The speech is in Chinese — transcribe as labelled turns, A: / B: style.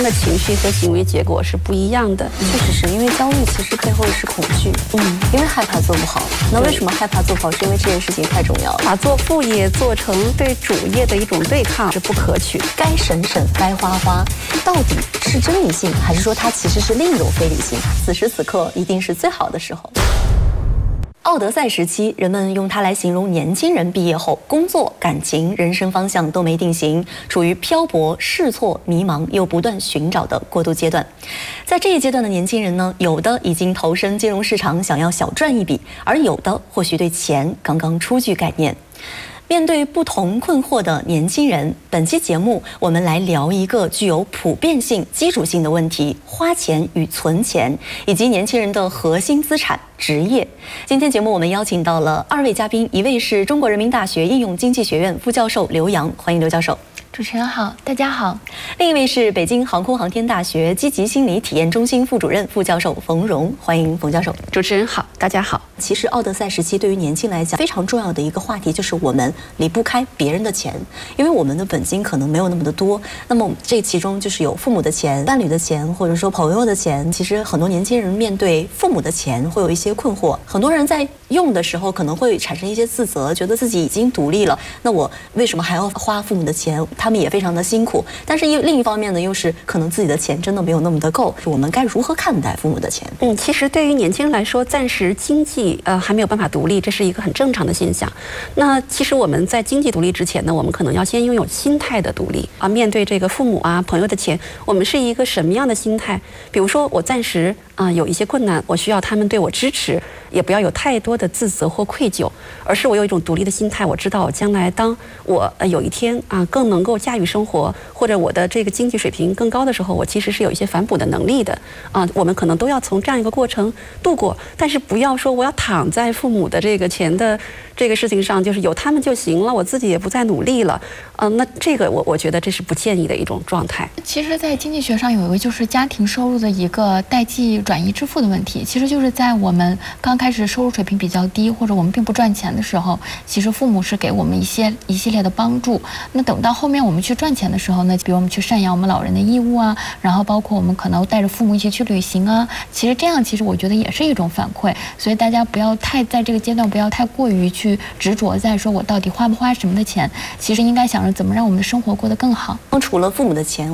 A: 的情绪和行为结果是不一样的。
B: 确实是因为焦虑，其实背后是恐惧，因为害怕做不好。那为什么害怕做不好？是因为这件事情太重要了，
A: 把做副业做成对主业的一种对抗是不可取的。
B: 该省省，该花花，到底是真理性，还是说它其实是另一种非理性？此时此刻一定是最好的时候。奥德赛时期，人们用它来形容年轻人毕业后工作、感情、人生方向都没定型，处于漂泊、试错、迷茫又不断寻找的过渡阶段。在这一阶段的年轻人呢，有的已经投身金融市场，想要小赚一笔，而有的或许对钱刚刚初具概念。面对不同困惑的年轻人，本期节目我们来聊一个具有普遍性、基础性的问题：花钱与存钱，以及年轻人的核心资产职业。今天节目我们邀请到了2位嘉宾，一位是中国人民大学应用经济学院副教授刘洋，欢迎刘教授。
C: 主持人好，大家好。
B: 另一位是北京航空航天大学积极心理体验中心副主任、副教授冯荣，欢迎冯教授。
A: 主持人好，大家好。
B: 其实奥德赛时期对于年轻来讲非常重要的一个话题，就是我们离不开别人的钱，因为我们的本金可能没有那么的多。那么这其中就是有父母的钱、伴侣的钱，或者说朋友的钱。其实很多年轻人面对父母的钱会有一些困惑，很多人在用的时候可能会产生一些自责，觉得自己已经独立了，那我为什么还要花父母的钱？他们也非常的辛苦。但是另一方面呢，又是可能自己的钱真的没有那么的够，我们该如何看待父母的钱？
A: 其实对于年轻人来说，暂时经济还没有办法独立，这是一个很正常的现象。那其实我们在经济独立之前呢，我们可能要先拥有心态的独立啊。面对这个父母啊、朋友的钱，我们是一个什么样的心态？比如说我暂时有一些困难，我需要他们对我支持，也不要有太多的自责或愧疚，而是我有一种独立的心态。我知道我将来当我有一天更能够驾驭生活，或者我的这个经济水平更高的时候，我其实是有一些反哺的能力的我们可能都要从这样一个过程度过，但是不要说我要躺在父母的这个钱的这个事情上，就是有他们就行了，我自己也不再努力了。那这个我觉得这是不建议的一种状态。
C: 其实，在经济学上有一个就是家庭收入的一个代际转移支付的问题，其实就是在我们刚开始收入水平比较低，或者我们并不赚钱的时候，其实父母是给我们一系列的帮助。那等到后面我们去赚钱的时候呢，比如我们去赡养我们老人的义务啊，然后包括我们可能带着父母一起去旅行啊，其实这样其实我觉得也是一种反馈。所以大家不要太在这个阶段不要太过于去执着在说我到底花不花什么的钱，其实应该想着怎么让我们的生活过得更好。
B: 除了父母的钱，